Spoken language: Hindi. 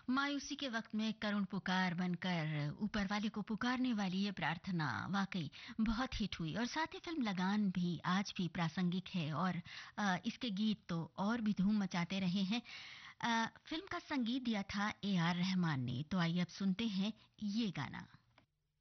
मायूसी के वक्त में करुण पुकार बनकर ऊपर वाले को पुकारने वाली ये प्रार्थना वाकई बहुत हिट हुई और साथ ही फिल्म लगान भी आज भी प्रासंगिक है और इसके गीत तो और भी धूम मचाते रहे हैं। फिल्म का संगीत दिया था ए आर रहमान ने। तो आइए अब सुनते हैं ये गाना।